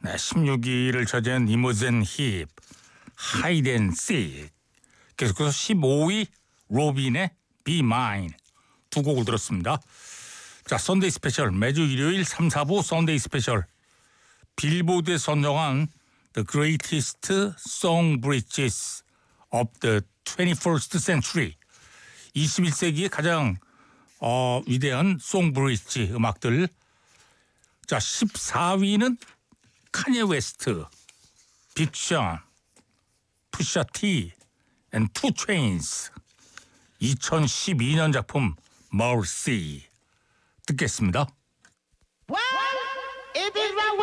네, 16위를 차지한 이모젠 힙, 하이드 앤 씩. 계속해서 15위 로빈의 Be Mine 두 곡을 들었습니다. 자, 선데이 스페셜 매주 일요일 3, 4부 선데이 스페셜 빌보드에 선정한 The Greatest Song Bridges of the 21st Century 21세기의 가장 위대한 송 브릿지 음악들. 자, 14위는 카니에 웨스트, 빅션, 푸샤 T and 2 Chainz 2012년 작품 Mercy 듣겠습니다. Wow!